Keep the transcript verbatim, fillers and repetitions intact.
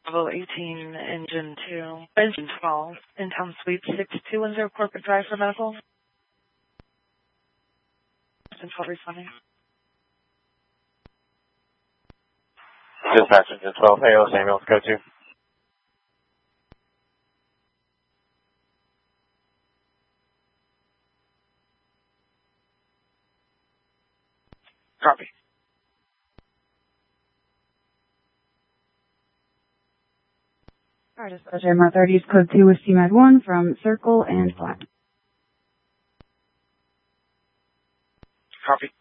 Level eighteen, engine two, engine twelve, in town suite six two one zero corporate drive for medical. Engine twelve responding. Dispatch engine twelve, hey, Los Ambulance, go to. Copy. Alright, dispatch M R thirty is code two with C M A D one from Circle and Flat. Copy.